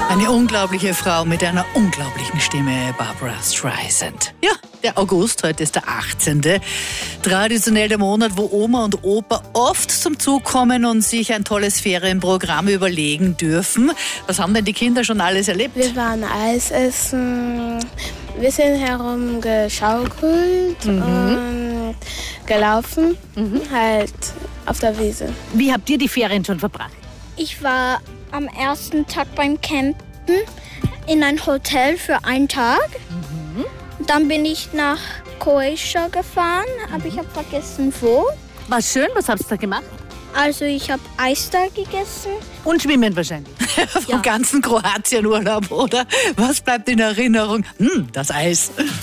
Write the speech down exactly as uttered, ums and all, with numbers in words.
Eine unglaubliche Frau mit einer unglaublichen Stimme, Barbra Streisand. Ja, der August, heute ist der achtzehnte Traditionell der Monat, wo Oma und Opa oft zum Zug kommen und sich ein tolles Ferienprogramm überlegen dürfen. Was haben denn die Kinder schon alles erlebt? Wir waren Eis essen, wir sind herumgeschaukelt mhm. und gelaufen, mhm. halt auf der Wiese. Wie habt ihr die Ferien schon verbracht? Ich war am ersten Tag beim Campen in ein Hotel für einen Tag. Mhm. Dann bin ich nach Croatia gefahren, aber ich habe vergessen wo. War schön, was habt ihr da gemacht? Also ich habe Eis da gegessen. Und schwimmen wahrscheinlich. Vom ja. ganzen Kroatien-Urlaub, oder? Was bleibt in Erinnerung? Hm, das Eis.